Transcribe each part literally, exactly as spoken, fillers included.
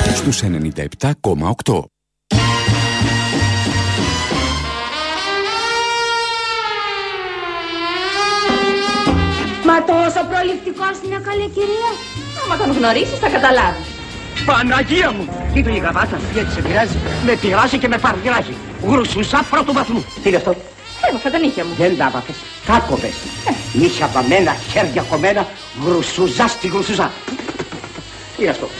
στους ενενήντα επτά κόμμα οκτώ. Μα τόσο προληπτικός είναι, καλή κυρία. Άμα τον γνωρίσεις θα καταλάβεις. Παναγία μου! Κοίτα η γραβάτα, γιατί σε πειράζει. Με πειράζει και με παρπειράζει. Γρουσουσά πρώτου βαθμού. Τι είναι αυτό? Έμαθα τα νύχια μου. Δεν τα άμαθες. Κάκοπες. Νύχια βαμμένα, χέρια κομμένα, γρουσουζά στη γρουσουζά. Τι είναι αυτό?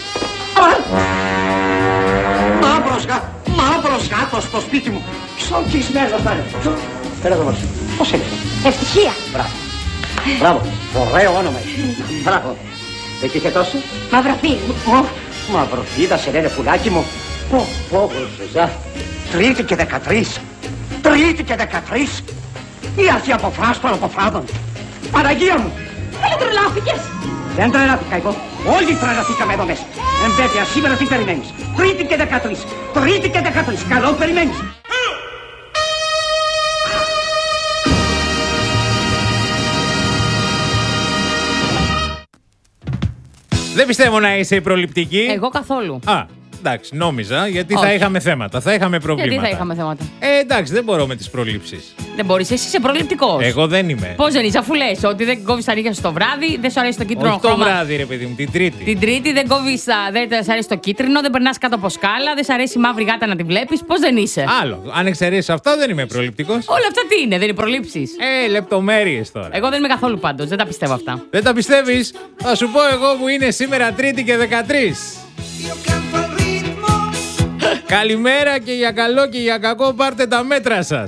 Μαύρος γάτος, μαύρος γάτος στο σπίτι μου. Ξοκισμένος θα είναι. Πέρα το μάτι. Πώς είναι αυτό? Ευτυχία. Μπράβο. Μπράβο. Ωραίο όνομα έχει. Μπράβο. Δεν είχε τόσο? Μαυροφίδι. Μαυροφίδα σε λένε πουλάκι μου. Πω, πω, γρουσουζά. Τρίτη και δεκατρείς. Τρίτη και δεκατρείς. Η αρχή από φράστο από φράδων. Παναγία μου. Δεν τρελάθηκες. Δεν τρελάθηκα εγώ. Όλοι τρελαθήκαμε εδώ μέσα. Ε, βέβαια, σήμερα τι περιμένεις? Τρίτη και δεκατρείς. Τρίτη και δεκατρείς. Καλό περιμένεις. Δεν πιστεύω να είσαι προληπτική. Εγώ καθόλου. Α, εντάξει, νόμιζα, γιατί Όχι. θα είχαμε θέματα, θα είχαμε προβλήματα. Γιατί θα είχαμε θέματα? Ε, εντάξει, δεν μπορώ με τις προλήψεις. Δεν μπορείς, εσύ είσαι προληπτικός. Εγώ δεν είμαι. Πώς δεν είσαι, αφού λες ότι δεν κόβεις τα νύχια σου το βράδυ, δεν σου αρέσει το κίτρινο Όχι το χρώμα. βράδυ, ρε παιδί μου, την Τρίτη. Την Τρίτη δεν κόβεις, τα- δεν σου αρέσει το κίτρινο, δεν περνάς κάτω από σκάλα, δεν σου αρέσει η μαύρη γάτα να τη βλέπεις. Πώς δεν είσαι? Άλλο. Αν εξαιρέσεις αυτά, δεν είμαι προληπτικός. Όλα αυτά τι είναι, δεν είναι προλήψεις? Ε, λεπτομέρειες τώρα. Εγώ δεν είμαι καθόλου πάντως, δεν τα πιστεύω αυτά. Δεν τα πιστεύεις? Θα σου πω εγώ που είναι σήμερα Τρίτη και δεκατρείς. Καλημέρα και για καλό και για κακό πάρτε τα μέτρα σας.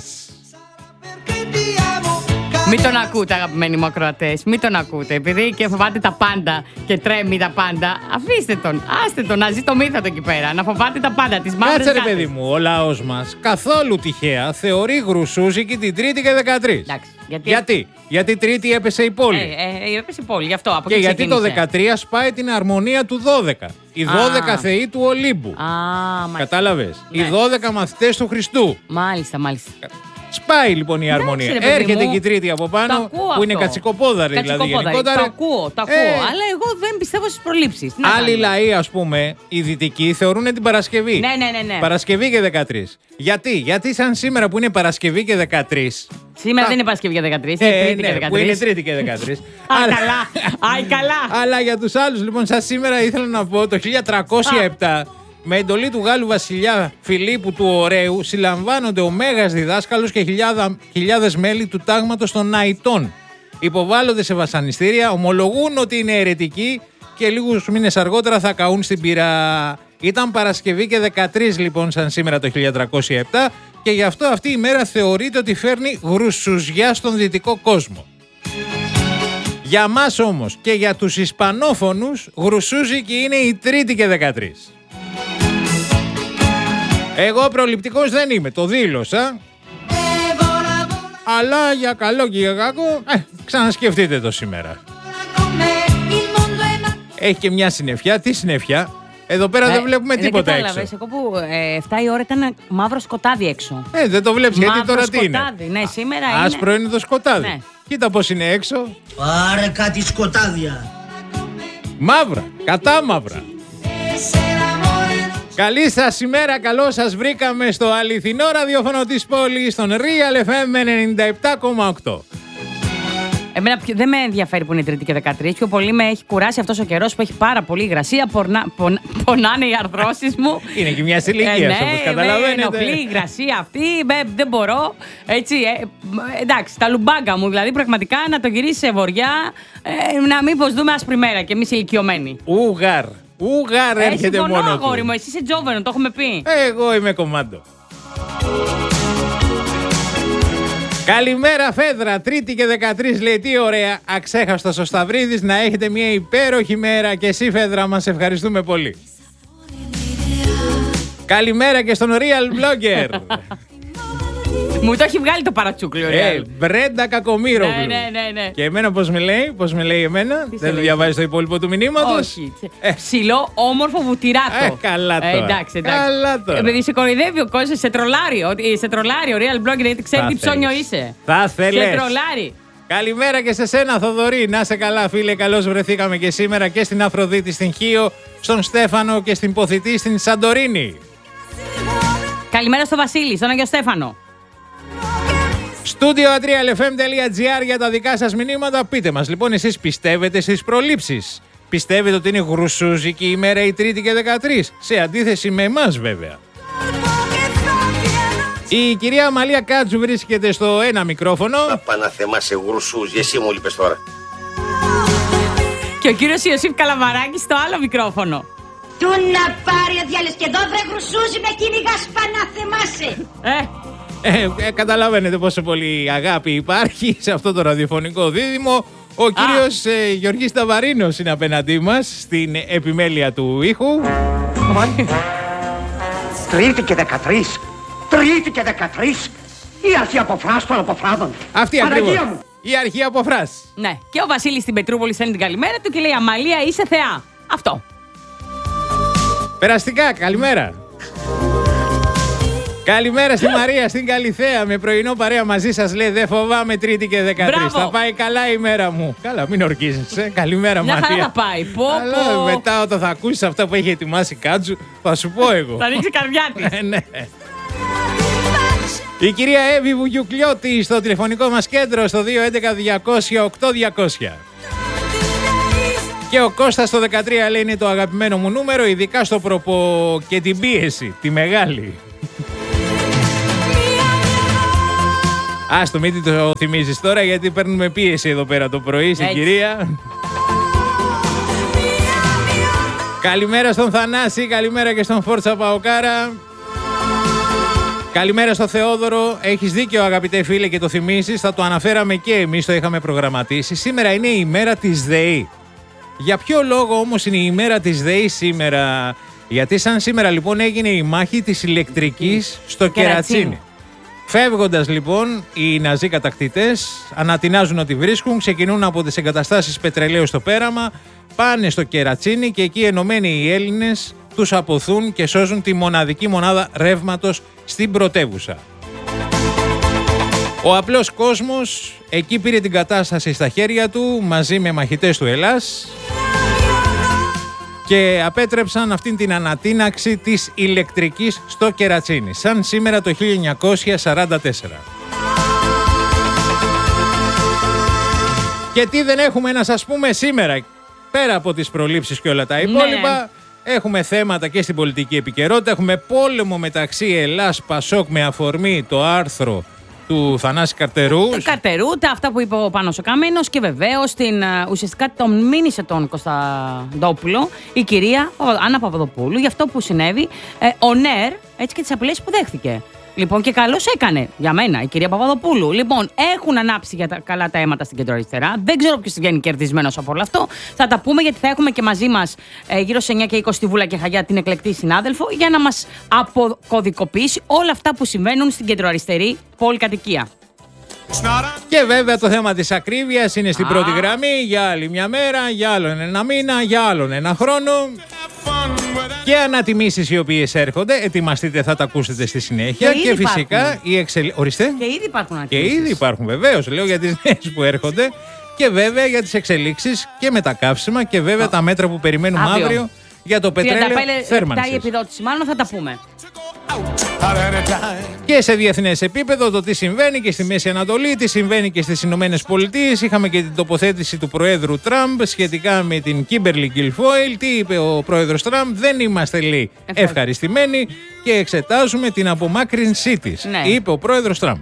Μην τον ακούτε, αγαπημένοι μου ακροατές. Μην τον ακούτε. Επειδή και φοβάται τα πάντα και τρέμει τα πάντα, αφήστε τον. Άστε τον να ζει το μύθο του εκεί πέρα. Να φοβάται τα πάντα. Τις μαύρες Κάτσε ρε γάτες. παιδί μου, ο λαός μας καθόλου τυχαία θεωρεί γρουσούζικη την Τρίτη και δεκατρείς. Εντάξει, γιατί- γιατί? Γιατί Τρίτη έπεσε η πόλη. Ε, ε, έπεσε η πόλη, γι' αυτό. Από Και εκεί γιατί το ξεκίνησε. δεκατρία σπάει την αρμονία του δώδεκα. Οι Α. δώδεκα θεοί του Ολύμπου. Α, μάλιστα. Κατάλαβες. Ναι. Οι δώδεκα μαθητές του Χριστού. Μάλιστα, μάλιστα. Σπάει λοιπόν η αρμονία. Εντάξει, ρε παιδί Έρχεται μου. και η Τρίτη από πάνω, Το ακούω που είναι αυτό. κατσικοπόδαρη δηλαδή Κατσικοπόδαρη. γενικότερα. Το ακούω, το ακούω. Ε, Αλλά εγώ δεν πιστεύω στις προλήψεις. Τι να Άλλοι κάνουμε. λαοί, ας πούμε, οι δυτικοί, θεωρούν την Παρασκευή. Ναι, ναι, ναι, ναι. Παρασκευή και δεκατρείς. Γιατί? Γιατί σαν σήμερα που είναι Παρασκευή και δεκατρείς. Σήμερα Α. δεν είναι Παρασκευή και δεκατρείς, είναι Ε, Τρίτη ναι, και που δεκατρείς. είναι Τρίτη και δεκατρείς. Α, Αλλά- καλά. Άι, καλά. Αλλά για τους άλλους, λοιπόν, σαν σήμερα ήθελα να πω το χίλια τριακόσια επτά, με εντολή του Γάλλου βασιλιά Φιλίππου του Ωραίου, συλλαμβάνονται ο μέγας διδάσκαλος και χιλιάδα, χιλιάδες μέλη του τάγματος των Ναϊτών. Υποβάλλονται σε βασανιστήρια, ομολογούν ότι είναι αιρετικοί και λίγους μήνες αργότερα θα καούν στην πυρά. Ήταν Παρασκευή και δεκατρείς λοιπόν σαν σήμερα το χίλια τριακόσια επτά και γι' αυτό αυτή η μέρα θεωρείται ότι φέρνει γρουσουζιά στον δυτικό κόσμο. Για μας όμως και για τους Ισπανόφωνους γρουσούζικη είναι η Τρίτη και δεκατρείς. Εγώ προληπτικός δεν είμαι, το δήλωσα. Αλλά για καλό και για κακό, ε, ξανασκεφτείτε το σήμερα. Έχει και μια συννεφιά. Τι συννεφιά? Εδώ πέρα δεν βλέπουμε Ε, τίποτα δεν έξω. κατάλαβες. Εγώ που ε, εφτά η ώρα ήταν μαύρο σκοτάδι έξω. Ε, δεν το βλέπεις γιατί Μαύρο τώρα τι είναι. σκοτάδι, ναι, σήμερα Άσπρο είναι το σκοτάδι. Ναι. Κοίτα πώς είναι έξω. Πάρε κάτι σκοτάδια. Μαύρα, κατά μαύρα. Καλή σας ημέρα, καλώς σας βρήκαμε στο αληθινό ραδιόφωνο της πόλης, στον Real εφ εμ ενενήντα επτά κόμμα οκτώ. Εμένα πιο- δεν με ενδιαφέρει που είναι Τρίτη και δεκατρείς. Πιο πολύ με έχει κουράσει αυτός ο καιρός που έχει πάρα πολύ υγρασία. Πορνα, πον, πονάνε οι αρθρώσεις μου. Είναι και μια ηλικία, Ε, ναι, όπως με καταλαβαίνετε. ενοχλεί η υγρασία αυτή. με- δεν μπορώ. Έτσι, ε, ε, εντάξει, τα λουμπάγκα μου. Δηλαδή, πραγματικά να το γυρίσει σε βοριά. Ε, να μήπως δούμε άσπρη μέρα και εμείς ηλικιωμένοι. Ούγαρ, Ούγαρ Ε, έρχεται συμφωνώ, μόνο αγόρι του. μου. Εσύ είσαι τζόβενο, το έχουμε πει. Εγώ είμαι κομμάντο. Καλημέρα Φέδρα, Τρίτη και δεκατρείς λέει, τι ωραία, αξέχαστος ο Σταυρίδης, να έχετε μια υπέροχη μέρα και εσύ Φέδρα μας ευχαριστούμε πολύ. Καλημέρα και στον Real Blogger. Μου το έχει βγάλει το παρατσούκλιο, Ε, ρε. Μπρέντα Κακομοίρογλου. Ναι, ναι, ναι, ναι. Και εμένα πώς με λέει, πώς με λέει εμένα, σε δεν λέει? διαβάζεις το υπόλοιπο του μηνύματος. Όχι. Ε. Ψηλό, όμορφο βουτυράτο. Ε, καλά τώρα. εντάξει, εντάξει. Καλά τώρα. Επειδή σε κοροϊδεύει ο κόσμος, σε τρολάρει. Ότι- Σε τρολάρει ο Real Blogger γιατί ξέρει Θα τι ψώνιο θέλεις. είσαι. Θα Σε θέλεις. τρολάρει. Καλημέρα και σε σένα, Θοδωρή. Να σε καλά, φίλε. Καλώς βρεθήκαμε και σήμερα και στην Αφροδίτη στην Χίο, στον Στέφανο και στην Ποθητή στην Σαντορίνη. Καλημέρα στο Βασίλη, στον Άγιο Στέφανο. Στούντιο ατρία ελ εφ εμ τελεία τζι άρ για τα δικά σας μηνύματα. Πείτε μας λοιπόν, εσείς πιστεύετε στις προλήψεις? Πιστεύετε ότι είναι γρουσούζικη ημέρα η Τρίτη και δεκατρείς? Σε αντίθεση με εμάς βέβαια. Η κυρία Αμαλία Κάτσου βρίσκεται στο ένα μικρόφωνο. Απαναθεμά σε γρουσούζι, εσύ μου είπες τώρα. Και ο κύριος Ιωσήφ Καλαμαράκης στο άλλο μικρόφωνο. Του να πάρει ο διάλες και εδώ βρε γρουσούζι με κυνηγάς πανάθεμάσαι. Ε, Ε, ε, καταλαβαίνετε πόσο πολύ αγάπη υπάρχει σε αυτό το ραδιοφωνικό δίδυμο. Ο κύριος ε, Γιώργης Ταβαρίνος είναι απέναντί μας στην επιμέλεια του ήχου. Τρίτη και δεκατρείς. Τρίτη και δεκατρείς. Η αρχή αποφράς των αποφράδων. Αυτή Παναγία ακριβώς. μου. Η αρχή αποφράς. ναι. Και ο Βασίλης στην Πετρούπολη στέλνει την καλημέρα του και λέει Αμαλία είσαι θεά. Αυτό. Περαστικά, καλημέρα. Καλημέρα στη Μαρία, στην Καλιθέα. Με πρωινό παρέα μαζί σας λέει: δεν φοβάμαι Τρίτη και δεκατρείς. Μπράβο. Θα πάει καλά η μέρα μου. Καλά, μην ορκίζεσαι. Καλημέρα, Μια Μαρία. χαρά θα πάει. Πω, Αλλά πω. μετά, όταν θα ακούσεις αυτά που έχει ετοιμάσει η Κάτσου, θα σου πω εγώ. Θα ανοίξει η καρδιά της. Ε, ναι. Η κυρία Εύη Βουγιουκλιώτη στο τηλεφωνικό μας κέντρο στο δύο έντεκα διακόσια οκτώ διακόσια. Και ο Κώστας στο δεκατρία λέει είναι το αγαπημένο μου νούμερο, ειδικά στο προπο και την πίεση, τη μεγάλη. Άστο, μην το θυμίζεις τώρα γιατί παίρνουμε πίεση εδώ πέρα το πρωί στην Έτσι. κυρία. Καλημέρα στον Θανάση, καλημέρα και στον Φόρτσα Παοκάρα. Καλημέρα στο Θεόδωρο. Έχεις δίκιο αγαπητέ φίλε και το θυμίζεις, θα το αναφέραμε και εμείς, το είχαμε προγραμματίσει. Σήμερα είναι η ημέρα της ΔΕΗ. Για ποιο λόγο όμως είναι η ημέρα της ΔΕΗ σήμερα? Γιατί σαν σήμερα λοιπόν έγινε η μάχη της ηλεκτρικής στο Κερατσίνι. Κερατσίνι. Φεύγοντας λοιπόν οι ναζί κατακτητές, ανατινάζουν ό,τι βρίσκουν, ξεκινούν από τις εγκαταστάσεις πετρελαίου στο πέραμα, πάνε στο Κερατσίνι και εκεί ενωμένοι οι Έλληνες τους αποθούν και σώζουν τη μοναδική μονάδα ρεύματος στην πρωτεύουσα. Ο απλός κόσμος εκεί πήρε την κατάσταση στα χέρια του μαζί με μαχητές του Ελλάς και απέτρεψαν αυτήν την ανατείναξη της ηλεκτρικής στο Κερατσίνι, σαν σήμερα το χίλια εννιακόσια σαράντα τέσσερα. Και τι δεν έχουμε να σας πούμε σήμερα, πέρα από τις προλήψεις και όλα τα υπόλοιπα, έχουμε θέματα και στην πολιτική επικαιρότητα, έχουμε πόλεμο μεταξύ Ελλάς Πασόκ με αφορμή το άρθρο του Θανάση Καρτερού. Του Καρτερού, τα αυτά που είπε ο Πάνος ο Καμένος και βεβαίως την, ουσιαστικά τον μήνυσε τον Κωνσταντόπουλο η κυρία Άννα Παπαδοπούλου για αυτό που συνέβη ε, on air, έτσι και τις απειλές που δέχθηκε. Λοιπόν, και καλώς έκανε για μένα η κυρία Παπαδοπούλου. Λοιπόν, έχουν ανάψει για τα καλά τα αίματα στην κεντροαριστερά. Δεν ξέρω ποιος βγαίνει κερδισμένος από όλο αυτό. Θα τα πούμε γιατί θα έχουμε και μαζί μας ε, γύρω σε εννιά και είκοσι στη Βούλα και Χαγιά την εκλεκτή συνάδελφο για να μας αποκωδικοποιήσει όλα αυτά που συμβαίνουν στην κεντροαριστερή πολυκατοικία. Και βέβαια το θέμα της ακρίβειας είναι στην Α. πρώτη γραμμή για άλλη μια μέρα, για άλλον ένα μήνα, για άλλον ένα χρόνο. Και ανατιμήσεις οι οποίες έρχονται, ετοιμαστείτε, θα τα ακούσετε στη συνέχεια. Και Και, ήδη φυσικά υπάρχουν. οι εξελ... Ορίστε. Και ήδη υπάρχουν Και αντίληψεις. ήδη υπάρχουν βεβαίως, λέω για τις νέες που έρχονται. Και βέβαια για τις εξελίξεις και με τα καύσιμα και βέβαια τα μέτρα που περιμένουμε Αύριο. αύριο για το πετρέλαιο τριάντα πέντε λεπτά η θέρμανσης. επιδότηση, μάλλον θα τα πούμε. Και σε διεθνές επίπεδο το τι συμβαίνει και στη Μέση Ανατολή, τι συμβαίνει και στις Ηνωμένες Πολιτείες. Είχαμε και την τοποθέτηση του Προέδρου Τραμπ σχετικά με την Κίμπερλι Γκιλφόιλ. Τι είπε ο Πρόεδρος Τραμπ? Δεν είμαστε, λέει, ευχαριστημένοι και εξετάζουμε την απομάκρυνσή της. Ναι. Είπε ο Πρόεδρος Τραμπ.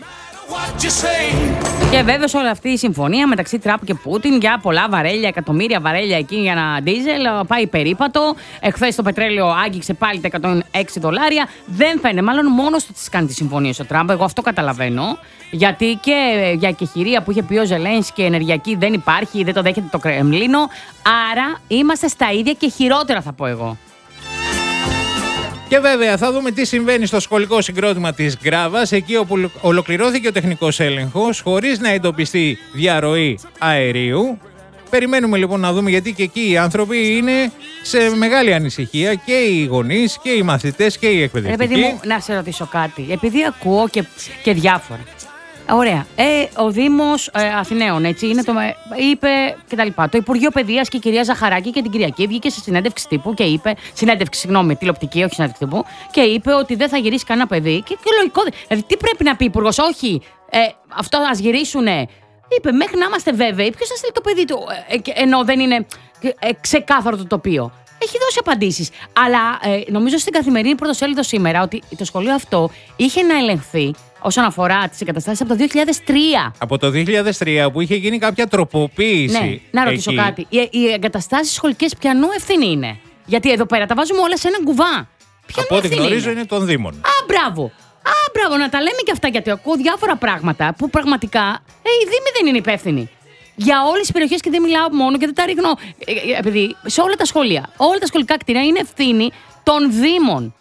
Και βέβαια όλη αυτή η συμφωνία μεταξύ Τραμπ και Πούτιν για πολλά βαρέλια, εκατομμύρια βαρέλια εκεί για ένα ντίζελ πάει περίπατο. Εχθές το πετρέλαιο άγγιξε πάλι τα εκατόν έξι δολάρια. Δεν θα είναι, μάλλον μόνος του τις κάνει τις συμφωνίες ο Τραμπ. Εγώ αυτό καταλαβαίνω. Γιατί και για εκεχηρία που είχε πει ο Ζελένσκι ενεργειακή δεν υπάρχει, δεν το δέχεται το Κρεμλίνο. Άρα είμαστε στα ίδια και χειρότερα, θα πω εγώ. Και βέβαια θα δούμε τι συμβαίνει στο σχολικό συγκρότημα της Γκράβας, εκεί όπου ολοκληρώθηκε ο τεχνικός έλεγχος χωρίς να εντοπιστεί διαρροή αερίου. Περιμένουμε λοιπόν να δούμε, γιατί και εκεί οι άνθρωποι είναι σε μεγάλη ανησυχία, και οι γονείς και οι μαθητές και οι Ρε εκπαιδευτικοί. παιδί μου, να σε ρωτήσω κάτι. Επειδή ακούω και, και διάφορα. Ωραία. Ε, ο Δήμος ε, Αθηναίων, έτσι, είναι το, είπε κτλ. Το Υπουργείο Παιδείας και η κυρία Ζαχαράκη και την Κυριακή βγήκε σε συνέντευξη τύπου και είπε. Συνέντευξη, συγγνώμη, τηλεοπτική, όχι συνέντευξη τύπου. Και είπε ότι δεν θα γυρίσει κανένα παιδί. Και, και λογικό. Δηλαδή, τι πρέπει να πει ο Υπουργός, όχι, ε, αυτό ας γυρίσουνε. Είπε, μέχρι να είμαστε βέβαιοι, ποιος θα στείλει το παιδί του, ε, ενώ δεν είναι ε, ξεκάθαρο το τοπίο. Έχει δώσει απαντήσεις. Αλλά ε, νομίζω στην καθημερινή πρωτοσέλιδο σήμερα ότι το σχολείο αυτό είχε να ελεγχθεί όσον αφορά τις εγκαταστάσεις από το δύο χιλιάδες τρία. Από το δύο χιλιάδες τρία που είχε γίνει κάποια τροποποίηση. Ναι, να ρωτήσω εκεί. κάτι. Οι, οι εγκαταστάσεις σχολικές ποιανού ευθύνη είναι? Γιατί εδώ πέρα τα βάζουμε όλα σε έναν κουβά. Ποιανού Από ό,τι ευθύνη γνωρίζω είναι? είναι των Δήμων. Α, μπράβο. Α, μπράβο, να τα λέμε και αυτά, γιατί ακούω διάφορα πράγματα που πραγματικά ε, οι Δήμοι δεν είναι υπεύθυνοι. Για όλες τις περιοχές, και δεν μιλάω μόνο και δεν τα ρίχνω. Ε, ε, επειδή σε όλα τα σχολεία, όλα τα σχολικά κτίρια είναι ευθύνη των Δήμων.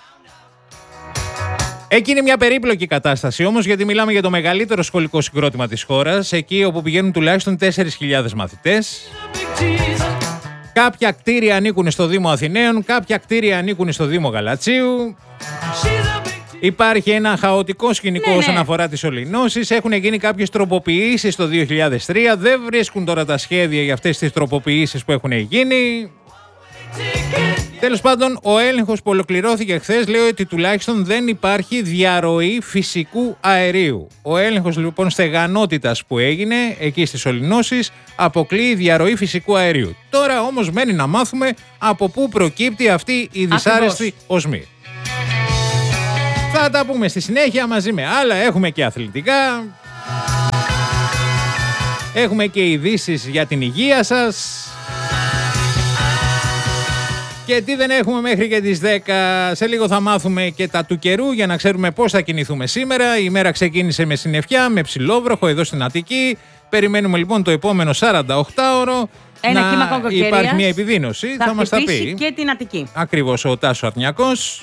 Εκεί μια περίπλοκη κατάσταση όμως, γιατί μιλάμε για το μεγαλύτερο σχολικό συγκρότημα της χώρας, εκεί όπου πηγαίνουν τουλάχιστον τέσσερις χιλιάδες μαθητές. Κάποια κτίρια ανήκουν στο Δήμο Αθηναίων, κάποια κτίρια ανήκουν στο Δήμο Γαλατσίου. Υπάρχει ένα χαοτικό σκηνικό ναι, όσον ναι. αφορά τις ολυνώσεις. Έχουν γίνει κάποιες τροποποιήσεις το δύο χιλιάδες τρία. Δεν βρίσκουν τώρα τα σχέδια για αυτές τις τροποποιήσεις που έχουν γίνει. Τέλος πάντων, ο έλεγχος που ολοκληρώθηκε χθες λέει ότι τουλάχιστον δεν υπάρχει διαρροή φυσικού αερίου. Ο έλεγχος λοιπόν στεγανότητας που έγινε εκεί στις ολυνώσεις αποκλείει διαρροή φυσικού αερίου. Τώρα όμως μένει να μάθουμε από πού προκύπτει αυτή η δυσάρεστη οσμή. Θα τα πούμε στη συνέχεια μαζί με άλλα. Έχουμε και αθλητικά. Έχουμε και ειδήσεις για την υγεία σας. Και τι δεν έχουμε μέχρι και τις δέκα. Σε λίγο θα μάθουμε και τα του καιρού για να ξέρουμε πώς θα κινηθούμε σήμερα. Η ημέρα ξεκίνησε με συννεφιά, με ψηλόβροχο εδώ στην Αττική. Περιμένουμε λοιπόν το επόμενο σαράντα οκτώ ώρο. Ένα να κύμα κακοκαιρίας. Υπάρχει μια επιδείνωση. Θα, θα μας τα πει. Και την Αττική. Ακριβώς, ο Τάσος Αρνιακός.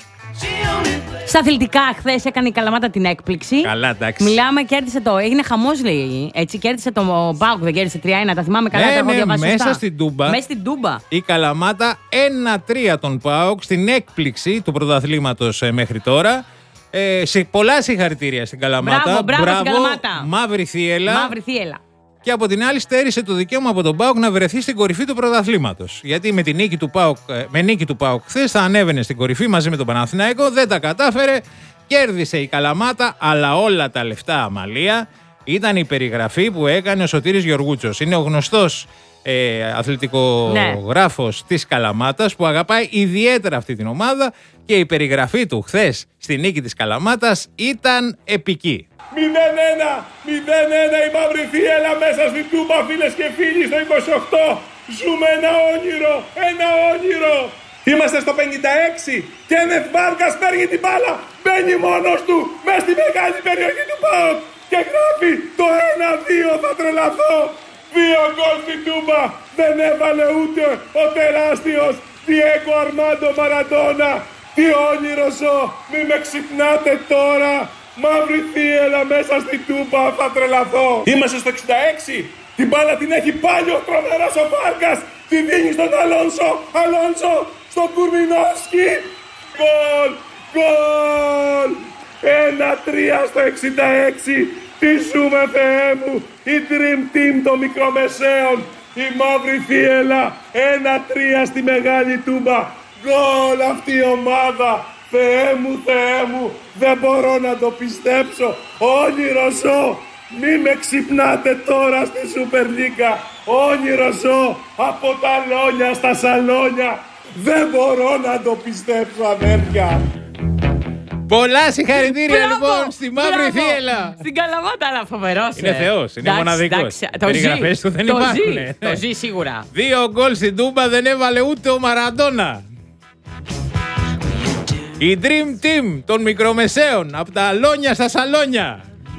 Στα αθλητικά, χθες έκανε η Καλαμάτα την έκπληξη. Καλά, εντάξει. Μιλάμε, κέρδισε το. Έγινε χαμός, λέει. Έτσι, κέρδισε το Μπάουκ, δεν κέρδισε τρία ένα. Τα θυμάμαι καλά. Ναι, τα έχω ναι, διαβάσει μέσα σωστά. στην Τούμπα. Μέσα στην Τούμπα. Η Καλαμάτα ένα τρία τον ΠΑΟΚ στην έκπληξη του πρωταθλήματος ε, μέχρι τώρα. Ε, σε πολλά συγχαρητήρια στην Καλαμάτα. Μπράβο, μπράβο, στην Καλαμάτα. Μαύρη θύελα. Μαύρη θύελα. Και από την άλλη στέρισε το δικαίωμα από τον ΠΑΟΚ να βρεθεί στην κορυφή του πρωταθλήματος. Γιατί με, τη νίκη του ΠΑΟΚ, με νίκη του ΠΑΟΚ χθες θα ανέβαινε στην κορυφή μαζί με τον Παναθηναϊκό. Δεν τα κατάφερε. Κέρδισε η Καλαμάτα, αλλά όλα τα λεφτά αμαλία. Ήταν η περιγραφή που έκανε ο Σωτήρης Γεωργούτσος. Είναι ο γνωστός ε, αθλητικογράφος ναι. της Καλαμάτας που αγαπάει ιδιαίτερα αυτή την ομάδα και η περιγραφή του χθες στη νίκη της Καλαμάτας ήταν επική. μηδέν ένα, μηδέν ένα η μαύρη θύελα μέσα στην Τούμπα, φίλες και φίλοι, στο είκοσι οκτώ. Ζούμε ένα όνειρο, ένα όνειρο. Είμαστε στο πενήντα έξι. Κένεθ Βάρκας παίρνει την μπάλα, μπαίνει μόνος του μέσα στη μεγάλη περιοχή του ΠΑΟΚ και γράφει το ένα δύο, θα τρελαθώ. Δύο γκολ στην Τούμπα, δεν έβαλε ούτε ο τεράστιος Διέγκο Αρμάντο Μαραντόνα. Τι όνειρο ζω, μη με ξυπνάτε τώρα. Μαύρη θύελα μέσα στην Τούμπα, θα τρελαθώ. Είμαστε στο εξήντα έξι. Την μπάλα την έχει πάλι ο τρομερός ο Βάρκας. Τη δίνει στον Αλόνσο. Αλόνσο στον Κουρμινόφσκι. Γκολ, γκολ. Ένα τρία στο εξήντα έξι. Τι ζούμε, Θεέ μου. Η Dream Team των μικρομεσαίων. Η μαύρη θύελα. Ένα τρία στη μεγάλη Τούμπα. Γκολ αυτή η ομάδα. Θεέ μου, Θεέ μου, δεν μπορώ να το πιστέψω. Όνειρο ζω, μη με ξυπνάτε τώρα στη Σούπερ Λίγκα. Όνειρο ζω, από τα λόνια στα σαλόνια. Δεν μπορώ να το πιστέψω, αδέρφια. Πολλά συγχαρητήρια Μπράβο, λοιπόν στη μαύρη μπράβο. θύελα. Στην Καλαμάτα, αλλά φοβερός. Είναι θεός, είναι εντάξει, μοναδικός. εντάξει, το Περιγραφές ζει, του δεν το υπάρχουν. Ζει, το ζει σίγουρα. Δύο γκολ στην Τούμπα δεν έβαλε ούτε ο Μαραντόνα. Η Dream Team των μικρομεσαίων, από τα αλόνια στα σαλόνια.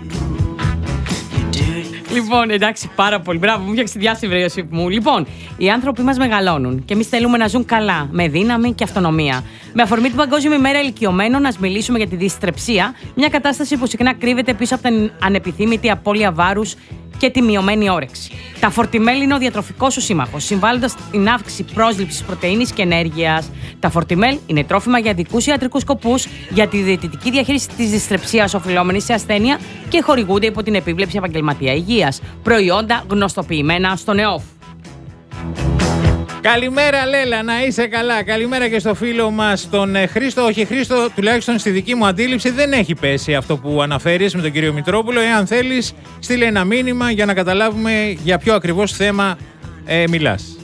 Λοιπόν, εντάξει, πάρα πολύ. Μπράβο, μου φτιάξει τη διάσημη μου. Λοιπόν, οι άνθρωποι μας μεγαλώνουν και εμείς θέλουμε να ζουν καλά, με δύναμη και αυτονομία. Με αφορμή την Παγκόσμια ημέρα ηλικιωμένων, να μιλήσουμε για τη δυστρεψία, μια κατάσταση που συχνά κρύβεται πίσω από την ανεπιθύμητη απώλεια βάρους και τη μειωμένη όρεξη. Τα φορτιμέλ είναι ο διατροφικός σου σύμμαχος, συμβάλλοντας στην αύξηση πρόσληψης πρωτεΐνης και ενέργειας. Τα φορτιμέλ είναι τρόφιμα για δικούς ιατρικούς σκοπούς, για τη διαιτητική διαχείριση της δυστρεψίας οφειλόμενης σε ασθένεια και χορηγούνται υπό την επίβλεψη επαγγελματία υγείας. Προϊόντα γνωστοποιημένα στον ΕΟΦ. Καλημέρα Λέλα, να είσαι καλά. Καλημέρα και στο φίλο μας τον Χρήστο. Όχι Χρήστο, τουλάχιστον στη δική μου αντίληψη δεν έχει πέσει αυτό που αναφέρεις με τον κύριο Μητρόπουλο. Εάν θέλεις, στείλε ένα μήνυμα για να καταλάβουμε για ποιο ακριβώς θέμα ε, μιλάς.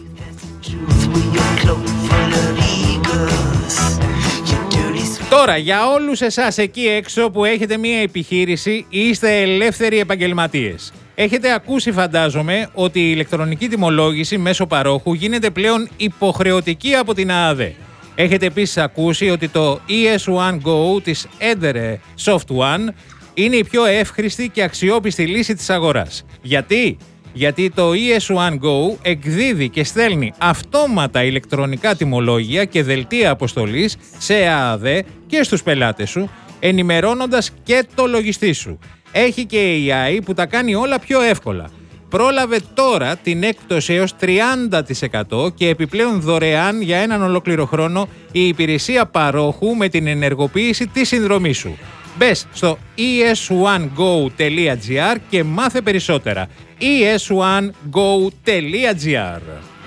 Τώρα, για όλους εσάς εκεί έξω που έχετε μία επιχείρηση ή είστε ελεύθεροι επαγγελματίες, έχετε ακούσει φαντάζομαι ότι η ηλεκτρονική τιμολόγηση μέσω παρόχου γίνεται πλέον υποχρεωτική από την ΑΑΔΕ. Έχετε επίσης ακούσει ότι το ι ες ουάν Go της Eder Soft-One είναι η πιο εύχρηστη και αξιόπιστη λύση της αγοράς. Γιατί? Γιατί το ι ες ουάν Go εκδίδει και στέλνει αυτόματα ηλεκτρονικά τιμολόγια και δελτία αποστολής σε ΑΑΔΕ και στους πελάτες σου, ενημερώνοντας και το λογιστή σου. Έχει και έι άι που τα κάνει όλα πιο εύκολα. Πρόλαβε τώρα την έκπτωση έως τριάντα τοις εκατό και επιπλέον δωρεάν για έναν ολόκληρο χρόνο η υπηρεσία παρόχου με την ενεργοποίηση της συνδρομής σου. Μπες στο ι ες ουάν γκο τελεία τζι άρ και μάθε περισσότερα. ι ες ουάν γκο τελεία τζι άρ.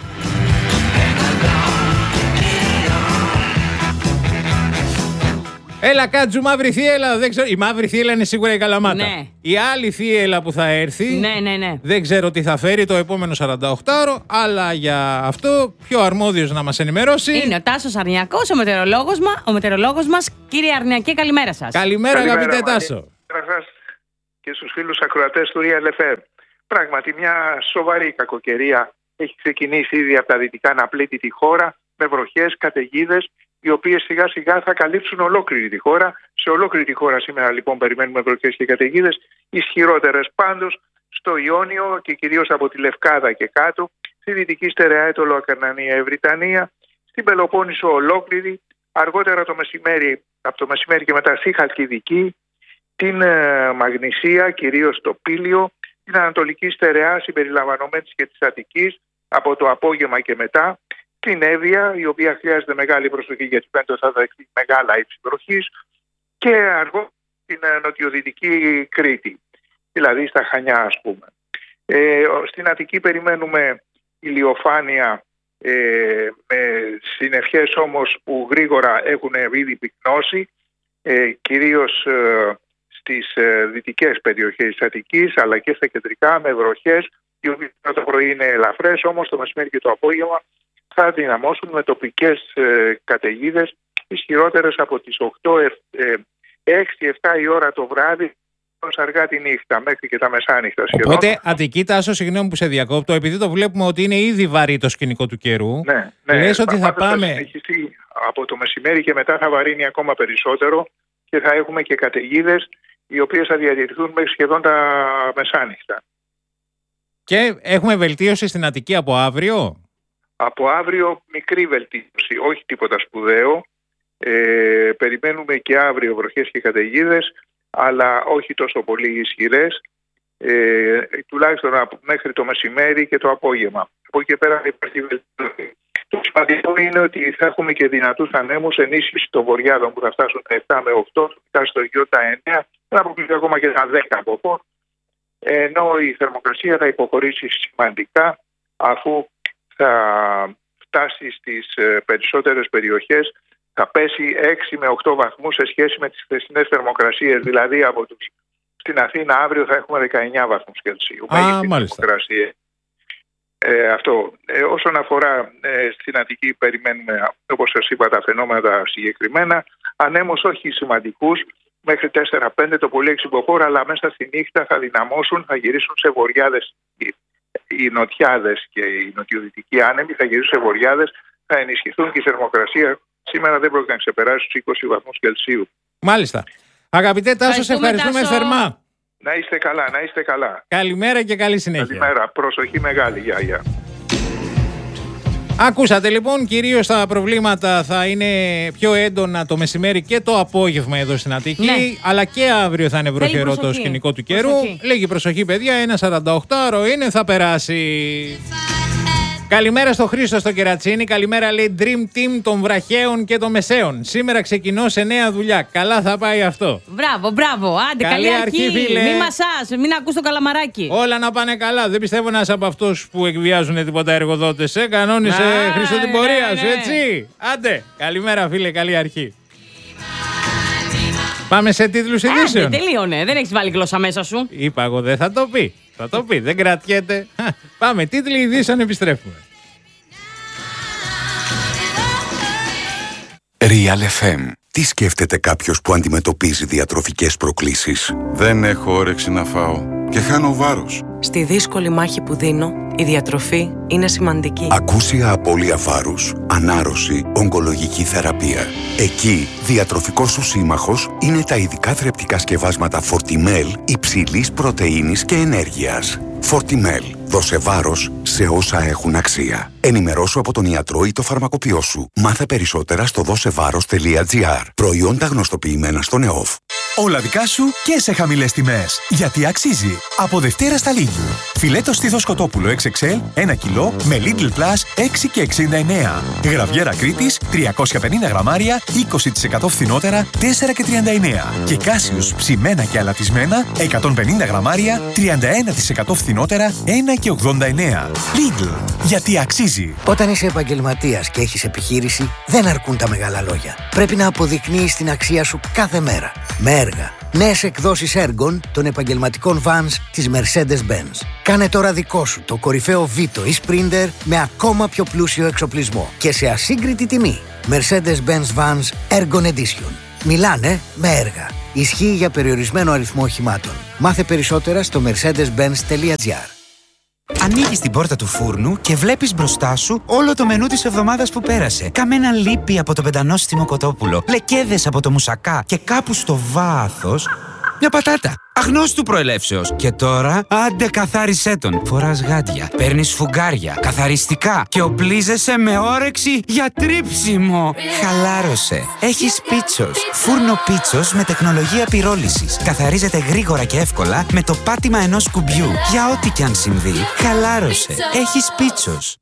Έλα Κάτζου, μαύρη θύελα, δεν ξέρω. Η μαύρη θύελα είναι σίγουρα η Καλαμάτα. Ναι. Η άλλη θύελα που θα έρθει, ναι, ναι, ναι. δεν ξέρω τι θα φέρει το επόμενο σαρανταοκτάωρο, αλλά για αυτό πιο αρμόδιος να μας ενημερώσει είναι ο Τάσος Αρνιακός, ο μετεωρολόγος, μα, ο μετεωρολόγος μας. Κύριε Αρνιακέ, καλημέρα σας. Καλημέρα, καλημέρα αγαπητέ Τάσο. Καλημέρα σας και στους φίλους ακροατές του Real εφ εμ. Πράγματι, μια σοβαρή κακοκαιρία έχει ξεκινήσει ήδη από τα δυτικά να πλήττει τη χώρα με βροχές, καταιγίδες, οι οποίες σιγά σιγά θα καλύψουν ολόκληρη τη χώρα. Σε ολόκληρη τη χώρα σήμερα λοιπόν περιμένουμε βροχές και καταιγίδες, ισχυρότερες πάντως στο Ιόνιο και κυρίως από τη Λευκάδα και κάτω, στη Δυτική Στερεά, Αίτωλο, Ακαρνανία, Ευρυτανία, στην Πελοπόννησο ολόκληρη, αργότερα το μεσημέρι, από το μεσημέρι και μετά στη Χαλκιδική, την ε, Μαγνησία, κυρίως το Πήλιο, την Ανατολική Στερεά συμπεριλαμβανομένης και της Αττικής, από το απόγευμα και μετά, την Εύβοια, η οποία χρειάζεται μεγάλη προσοχή γιατί πέντε θα δεχτεί μεγάλα ύψη βροχής, και αργότερα την νοτιοδυτική Κρήτη, δηλαδή στα Χανιά ας πούμε. Ε, στην Αττική περιμένουμε ηλιοφάνεια ε, με συννεφιές όμως που γρήγορα έχουν ήδη πυκνώσει, ε, κυρίως ε, στις ε, δυτικές περιοχές της Αττικής αλλά και στα κεντρικά με βροχές, οι οποίες το πρωί είναι ελαφρές, όμως το μεσημέρι και το απόγευμα θα δυναμώσουν με τοπικές ε, καταιγίδες ισχυρότερες από τις οκτώ, έξι επτά η ώρα το βράδυ ως αργά τη νύχτα μέχρι και τα μεσάνυχτα σχεδόν. Οπότε Αττική, Τάσο, συγγνώμη που σε διακόπτω, επειδή το βλέπουμε ότι είναι ήδη βαρύ το σκηνικό του καιρού, ναι, ναι, λες ότι θα πάμε... Θα συνεχιστεί από το μεσημέρι και μετά θα βαρύνει ακόμα περισσότερο και θα έχουμε και καταιγίδες οι οποίες θα διατηρηθούν μέχρι σχεδόν τα μεσάνυχτα. Και έχουμε βελτίωση στην Αττική από αύριο? Από αύριο μικρή βελτίωση, όχι τίποτα σπουδαίο. Ε, περιμένουμε και αύριο βροχές και καταιγίδες, αλλά όχι τόσο πολύ ισχυρές, ε, τουλάχιστον μέχρι το μεσημέρι και το απόγευμα. Από εκεί και πέρα υπάρχει βελτίωση. Το σημαντικό είναι ότι θα έχουμε και δυνατούς ανέμους, ενίσχυση των βορειάδων που θα φτάσουν τα επτά με οκτώ, θα φτάσει στο γιο τα εννέα, θα αποκλείσει ακόμα και τα δέκα από εδώ, ενώ η θερμοκρασία θα υποχωρήσει σημαντικά αφού θα φτάσει στις περισσότερες περιοχές, θα πέσει έξι με οκτώ βαθμούς σε σχέση με τις χθεσινές θερμοκρασίες. Δηλαδή από τους... στην Αθήνα αύριο θα έχουμε δεκαεννιά βαθμούς Κελσίου. Α, μάλιστα. Ε, αυτό. Ε, όσον αφορά ε, στην Αττική περιμένουμε, όπως σας είπα, τα φαινόμενα συγκεκριμένα. Ανέμους όχι σημαντικούς, μέχρι τέσσερα πέντε το πολύ εξυποφόρα, αλλά μέσα στη νύχτα θα δυναμώσουν, θα γυρίσουν σε βορειάδες. Οι νοτιάδες και οι νοτιοδυτικοί άνεμοι θα γυρίσουν σε βορειάδες, θα ενισχυθούν και η θερμοκρασία σήμερα δεν πρόκειται να ξεπεράσει τους είκοσι βαθμούς Κελσίου. Μάλιστα. Αγαπητέ Τάσο, σε ευχαριστούμε Τάσο. θερμά. Να είστε καλά, να είστε καλά. Καλημέρα και καλή συνέχεια. Καλημέρα, προσοχή μεγάλη, γεια, γεια. Ακούσατε λοιπόν, κυρίως τα προβλήματα θα είναι πιο έντονα το μεσημέρι και το απόγευμα εδώ στην Αττική, ναι. Αλλά και αύριο θα είναι βροχερό το σκηνικό του καιρού. Προσοχή. Λίγη προσοχή, παιδιά, ένα σαρανταοκτάωρο είναι, θα περάσει. Καλημέρα στο Χρήστο στο Κερατσίνι. Καλημέρα, λέει, Dream Team των Βραχαίων και των Μεσαίων. Σήμερα ξεκινώ σε νέα δουλειά. Καλά θα πάει αυτό. Μπράβο, μπράβο. Άντε, καλή, καλή αρχή. αρχή φίλε. Μην μασάς, μην ακούς το καλαμαράκι. Όλα να πάνε καλά. Δεν πιστεύω να είσαι από αυτούς που εκβιάζουν τίποτα εργοδότες. Ε, κανόνισε, Χρήστο, την πορεία ναι, σου, έτσι. Άντε, καλημέρα, φίλε, καλή αρχή. Πάμε σε τίτλους ειδήσεων. Άντε, τελείωνε. Δεν έχεις βάλει γλώσσα μέσα σου. Είπα εγώ, δεν θα το πει. Θα το πει, δεν κρατιέται. Πάμε, τίτλοι ειδήσεων, επιστρέφουμε. Real εφ εμ. Τι σκέφτεται κάποιος που αντιμετωπίζει διατροφικές προκλήσεις? Δεν έχω όρεξη να φάω και χάνω βάρος. Στη δύσκολη μάχη που δίνω, η διατροφή είναι σημαντική. Ακούσια απώλεια βάρους, ανάρρωση, ογκολογική θεραπεία. Εκεί, διατροφικός σου σύμμαχος είναι τα ειδικά θρεπτικά σκευάσματα Fortimel υψηλής πρωτεΐνης και ενέργειας. Fortimel. Δώσε βάρος σε όσα έχουν αξία. Ενημερώσου από τον ιατρό ή το φαρμακοποιό σου. Μάθε περισσότερα στο δώσεβάρος τελεία τζι άρ. Προϊόντα γνωστοποιημένα στον ΕΟΦ. Όλα δικά σου και σε χαμηλές τιμές. Γιατί αξίζει. Από Δευτέρα στα Lidl. Φιλέτο στήθος κοτόπουλο εξ εξ ελ ένα κιλό με Lidl Plus έξι και εξήντα εννέα. Γραβιέρα Κρήτης τριακόσια πενήντα γραμμάρια είκοσι τοις εκατό φθηνότερα τέσσερα και τριάντα εννέα. Και Κάσιους ψημένα και αλατισμένα εκατόν πενήντα γραμμάρια τριάντα ένα τοις εκατό φθηνότερα ένα και ογδόντα εννέα. Lidl. Γιατί αξίζει. Όταν είσαι επαγγελματίας και έχεις επιχείρηση, δεν αρκούν τα μεγάλα λόγια. Πρέπει να αποδεικνύεις την αξία σου κάθε μέρα. Με έργα. Νέες εκδόσεις έργων των επαγγελματικών vans της Mercedes-Benz. Κάνε τώρα δικό σου το κορυφαίο Vito ή Sprinter με ακόμα πιο πλούσιο εξοπλισμό και σε ασύγκριτη τιμή. Mercedes-Benz Vans Ergon Edition. Μιλάνε με έργα. Ισχύει για περιορισμένο αριθμό οχημάτων. Μάθε περισσότερα στο mercedes benz τελεία τζι άρ. Ανοίγεις την πόρτα του φούρνου και βλέπεις μπροστά σου όλο το μενού της εβδομάδας που πέρασε. Καμένα λίπη από το πεντανόστιμο κοτόπουλο, λεκέδες από το μουσακά και κάπου στο βάθος μια πατάτα. Αγνώστου προελεύσεως. Και τώρα, άντε καθάρισέ τον. Φοράς γάντια, παίρνεις φουγγάρια, καθαριστικά και οπλίζεσαι με όρεξη για τρίψιμο. Χαλάρωσε. Έχεις Πίτσος. Φούρνο Πίτσος με τεχνολογία πυρόλυσης. Καθαρίζεται γρήγορα και εύκολα με το πάτημα ενός κουμπιού. Για ό,τι κι αν συμβεί, χαλάρωσε. Έχεις Πίτσος.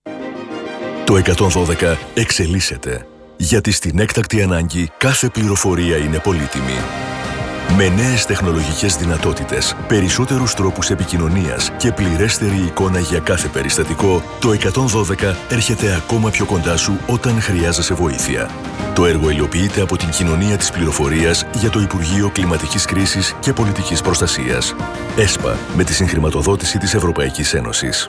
Το εκατόν δώδεκα εξελίσσεται. Γιατί στην έκτακτη ανάγκη κάθε πληροφορία είναι πολύτιμη. Με νέες τεχνολογικές δυνατότητες, περισσότερους τρόπους επικοινωνίας και πληρέστερη εικόνα για κάθε περιστατικό, το εκατόν δώδεκα έρχεται ακόμα πιο κοντά σου όταν χρειάζεσαι βοήθεια. Το έργο υλοποιείται από την Κοινωνία της Πληροφορίας για το Υπουργείο Κλιματικής Κρίσης και Πολιτικής Προστασίας. ΕΣΠΑ, με τη συγχρηματοδότηση της Ευρωπαϊκής Ένωσης.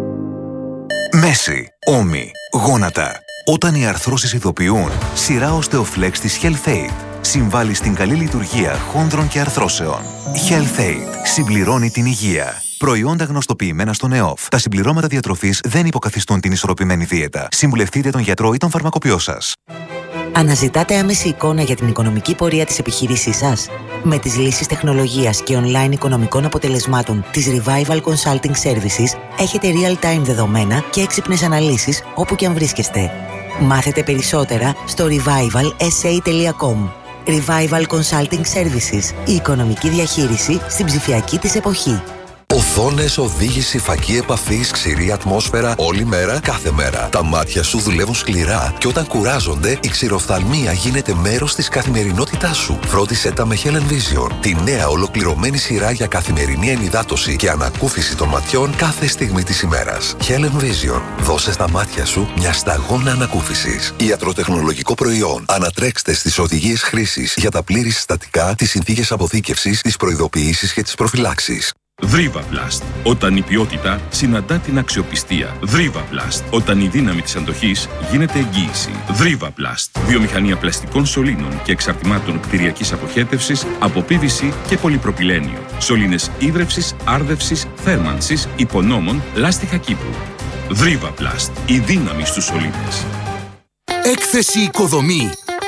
Μέση, ώμοι, γόνατα. Όταν οι αρθρώσεις ειδοποιούν, σειρά Osteoflex της HealthAid συμβάλλει στην καλή λειτουργία χόνδρων και αρθρώσεων. HealthAid συμπληρώνει την υγεία. Προϊόντα γνωστοποιημένα στον ΕΟΦ. Τα συμπληρώματα διατροφής δεν υποκαθιστούν την ισορροπημένη δίαιτα. Συμβουλευτείτε τον γιατρό ή τον φαρμακοποιό σας. Αναζητάτε άμεση εικόνα για την οικονομική πορεία της επιχείρησής σας? Με τις λύσεις τεχνολογίας και online οικονομικών αποτελεσμάτων της Revival Consulting Services έχετε real-time δεδομένα και έξυπνες αναλύσεις όπου και αν βρίσκεστε. Μάθετε περισσότερα στο revival s a τελεία com. Revival Consulting Services. Η οικονομική διαχείριση στην ψηφιακή της εποχή. Οθόνες, οδήγηση, φακή επαφής, ξηρή ατμόσφαιρα, όλη μέρα, κάθε μέρα. Τα μάτια σου δουλεύουν σκληρά και όταν κουράζονται, η ξηροφθαλμία γίνεται μέρος της καθημερινότητάς σου. Φρόντισε τα με Helen Vision, τη νέα ολοκληρωμένη σειρά για καθημερινή ενυδάτωση και ανακούφιση των ματιών κάθε στιγμή της ημέρας. Helen Vision, δώσε στα μάτια σου μια σταγόνα ανακούφισης. Ιατροτεχνολογικό προϊόν. Ανατρέξτε στις οδηγίες χρήσης για τα πλήρη συστατικά, τις συνθήκες αποθήκευσης, τις προειδοποιήσεις και τις προφυλάξεις. Δρίβαπλαστ. Όταν η ποιότητα συναντά την αξιοπιστία. Δρίβαπλαστ. Όταν η δύναμη της αντοχής γίνεται εγγύηση. Δρίβαπλαστ. Βιομηχανία πλαστικών σωλήνων και εξαρτημάτων κτηριακής αποχέτευσης από πι βι σι και πολυπροπυλένιο. Σωλήνες ίδρευσης, άρδευσης, θέρμανσης, υπονόμων, λάστιχα κήπου. Δρίβαπλαστ. Η δύναμη στους σωλήνες. Έκθεση Οικοδομή.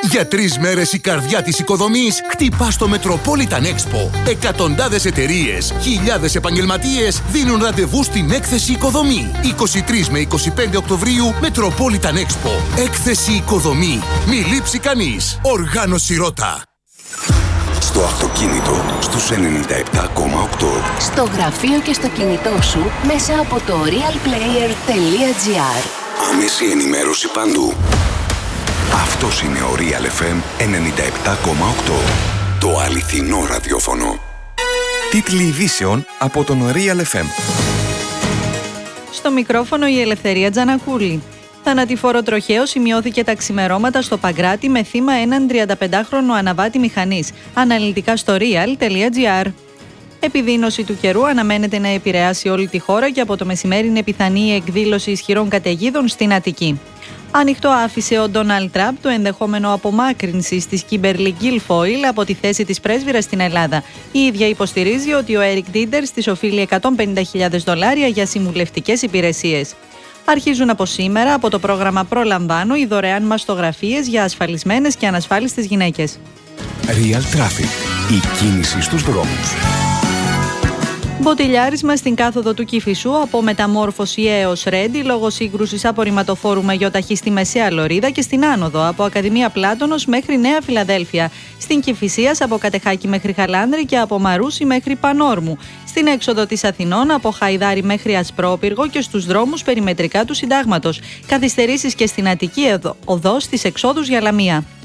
Για τρεις μέρες η καρδιά της οικοδομής χτυπά στο Metropolitan Expo. Εκατοντάδες εταιρείες, χιλιάδες επαγγελματίες δίνουν ραντεβού στην έκθεση Οικοδομή. είκοσι τρεις με είκοσι πέντε Οκτωβρίου Metropolitan Expo. Έκθεση Οικοδομή. Μη λείψει κανείς. Οργάνωση Ρώτα. Στο αυτοκίνητο στους ενενήντα επτά κόμμα οκτώ. Στο γραφείο και στο κινητό σου μέσα από το realplayer.gr. Άμεση ενημέρωση παντού. Αυτός είναι ο Real εφ εμ ενενήντα επτά κόμμα οκτώ. Το αληθινό ραδιόφωνο. Τίτλοι ειδήσεων από τον Real εφ εμ. Στο μικρόφωνο η Ελευθερία Τζανακούλη. Θανατηφόρο τροχαίο σημειώθηκε τα ξημερώματα στο Παγκράτη με θύμα έναν τριανταπεντάχρονο αναβάτη μηχανής. Αναλυτικά στο real.gr. Επιδείνωση του καιρού αναμένεται να επηρεάσει όλη τη χώρα και από το μεσημέρι είναι πιθανή η εκδήλωση ισχυρών καταιγίδων στην Αττική. Ανοιχτό άφησε ο Ντόναλντ Τραμπ το ενδεχόμενο απομάκρυνσης της Κίμπερλι Γκίλφοιλ από τη θέση της πρέσβυρας στην Ελλάδα. Η ίδια υποστηρίζει ότι ο Έρικ Ντίντερς της οφείλει εκατόν πενήντα χιλιάδες δολάρια για συμβουλευτικές υπηρεσίες. Αρχίζουν από σήμερα από το πρόγραμμα Προλαμβάνω οι δωρεάν μαστογραφίες για ασφαλισμένες και ανασφάλιστες γυναίκες. Real Traffic. Η κίνηση στους δρόμους. Μποτιλιάρισμα στην κάθοδο του Κηφισού από μεταμόρφωση έως Ρέντι λόγω σύγκρουσης απορριμματοφόρου με γιοταχή στη Μεσαία Λωρίδα και στην άνοδο από Ακαδημία Πλάτωνος μέχρι Νέα Φιλαδέλφια. Στην Κηφισίας από Κατεχάκη μέχρι Χαλάνδρη και από Μαρούσι μέχρι Πανόρμου. Στην έξοδο της Αθηνών από Χαϊδάρη μέχρι Ασπρόπυργο και στους δρόμους περιμετρικά του Συντάγματος. Καθυστερήσεις και στην Αττική οδό στις εξόδους για Λαμία.